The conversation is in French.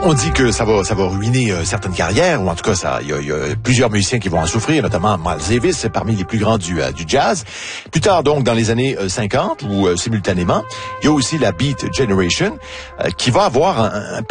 On dit que ça va ruiner certaines carrières, ou en tout cas, il y a plusieurs musiciens qui vont en souffrir, notamment Miles Davis, c'est parmi les plus grands du jazz. Plus tard, donc, dans les années 50, ou simultanément, il y a aussi la Beat Generation, qui va avoir un